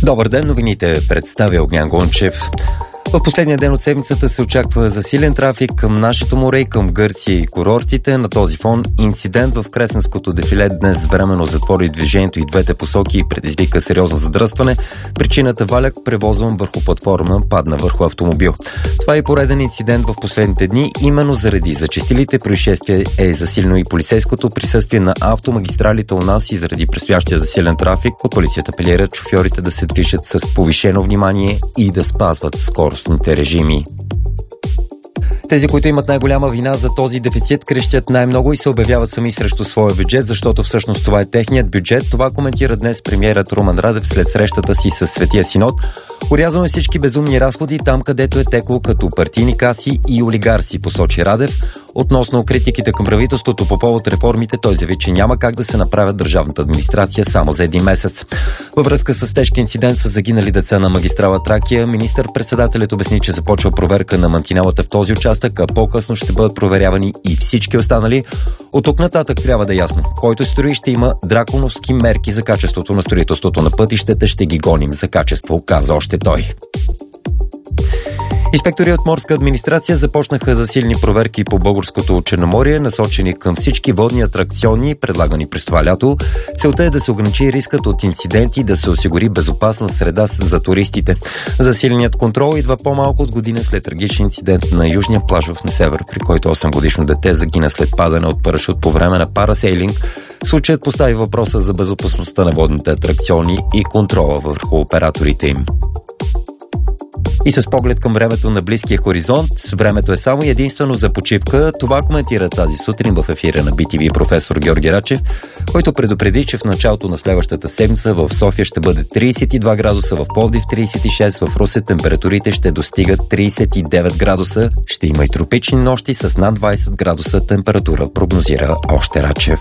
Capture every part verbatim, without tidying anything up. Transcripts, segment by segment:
Добър ден, новините представя Огнян Гончев. В последния ден от седмицата се очаква засилен трафик към нашето море и към Гърция и курортите. На този фон инцидент в Кресненското дефиле днес временно затвори движението и двете посоки и предизвика сериозно задръстване. Причината валяк, превозван върху платформа, падна върху автомобил. Това е пореден инцидент в последните дни. Именно заради зачестилите происшествия е засилено и полицейското присъствие на автомагистралите у нас и заради предстоящия засилен трафик. От полицията апелират шофьорите да се движат с повишено внимание и да спазват скорост режими. Тези, които имат най-голяма вина за този дефицит, крещят най-много и се обявяват сами срещу своя бюджет, защото всъщност това е техният бюджет. Това коментира днес премиерът Румен Радев след срещата си с Светия Синод. Орязваме всички безумни разходи там, където е текло като партийни каси и олигарси, посочи Радев. Относно критиките към правителството по повод реформите, той заяви, че няма как да се направят държавната администрация само за един месец. Във връзка с тежки инцидент с загинали деца на магистрала Тракия, министър-председателят обясни, че започва проверка на мантинелата в този участък, а по-късно ще бъдат проверявани и всички останали. От тук нататък трябва да е ясно. Който строи, ще има драконовски мерки за качеството на строителството на пътищата, ще ги гоним за качество, каза още той. Инспектори от морска администрация започнаха засилени проверки по българското Черноморие, насочени към всички водни атракциони, предлагани през това лято. Целта е да се ограничи рискът от инциденти и да се осигури безопасна среда за туристите. Засиленият контрол идва по-малко от година след трагичен инцидент на южния плаж в Несебър, при който осем годишно дете загина след падане от парашут по време на парасейлинг. Случаят постави въпроса за безопасността на водните атракциони и контрола върху операторите им. И с поглед към времето на близкия хоризонт, времето е само единствено за почивка. Това коментира тази сутрин в ефира на Би Ти Ви професор Георги Рачев, който предупреди, че в началото на следващата седмица в София ще бъде трийсет и два градуса, в Пловдив трийсет и шест, в Русе температурите ще достигат трийсет и девет градуса. Ще има и тропични нощи с над двайсет градуса температура, прогнозира още Рачев.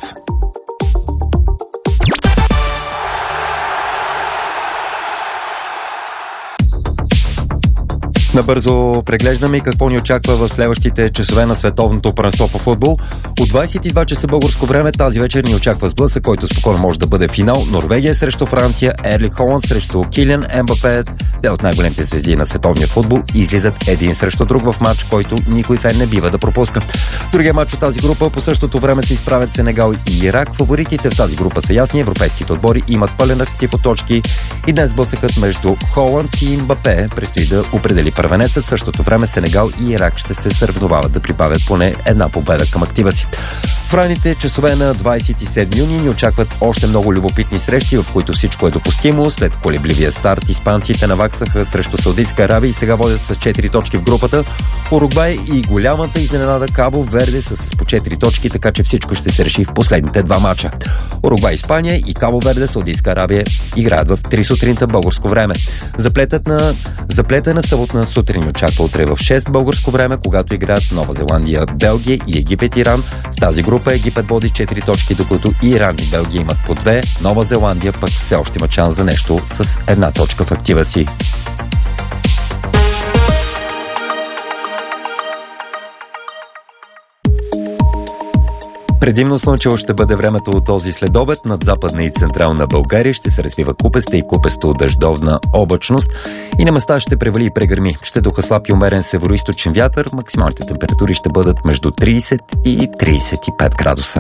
Набързо преглеждаме и какво ни очаква в следващите часове на световното първенство по футбол. От двайсет и два часа българско време тази вечер ни очаква сблъсък, който спокойно може да бъде финал. Норвегия срещу Франция, Ерлик Холанд срещу Килиан Ембапе. Те от най-големите звезди на световния футбол излизат един срещу друг в матч, който никой фен не бива да пропуска. Другия матч от тази група по същото време се изправят Сенегал и Ирак. Фаворитите в тази група са ясни. Европейските отбори имат пълен актив от точки и днес сблъсъкът между Холанд и Ембапе предстои да определи първенеца. В същото време Сенегал и Ирак ще се съревновават да прибавят поне една победа към актива си. В ранните часове на двайсет и седми юни ни очакват още много любопитни срещи, в които всичко е допустимо. След колебливия старт испанците наваксаха срещу Саудитска Арабия и сега водят с четири точки в групата. Уругвай и голямата изненада Кабо Верде са с по четири точки, така че всичко ще се реши в последните два мача. Уругвай, Испания и Кабо Верде, Саудитска Арабия играят в три сутринта българско време. Заплетът на заплетена съботна сутрин очаква утре в шест българско време, когато играят Нова Зеландия, Белгия и Египет, Иран. В тази група Египет води четири точки, докато Иран и Белгия имат по две. Нова Зеландия пък все още има шанс за нещо с една точка в актива си. Предимно слънчево ще бъде времето от този следобед. Над западна и централна България ще се развива купеста и купесто дъждовна облачност и на места ще превали и прегърми. Ще духа слаб и умерен североизточен вятър. Максималните температури ще бъдат между трийсет и трийсет и пет градуса.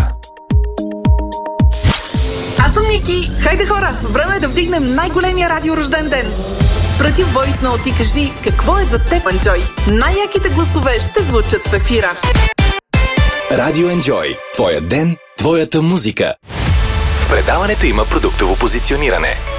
Аз съм Ники. Хайде хора, време е да вдигнем най-големия радиорожден ден. Прати Voice Note и кажи какво е за теб, Enjoy. Най-яките гласове ще звучат в ефира. Радио Enjoy. Твоя ден, твоята музика. В предаването има продуктово позициониране.